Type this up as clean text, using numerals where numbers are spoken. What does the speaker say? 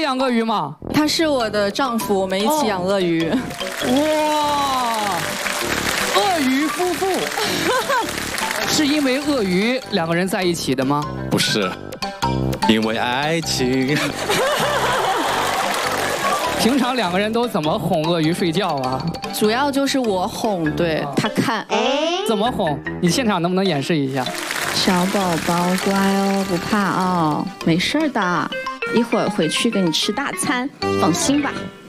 养鳄鱼吗？ 他是我的丈夫，我们一起养鳄鱼。 哇，鳄鱼夫妇，是因为鳄鱼两个人在一起的吗？ 不是，因为爱情。 平常两个人都怎么哄鳄鱼睡觉啊？ 主要就是我哄，对他看。 怎么哄？你现场能不能演示一下？ 小宝宝乖哦，不怕哦，没事的，一会儿回去给你吃大餐，放心吧。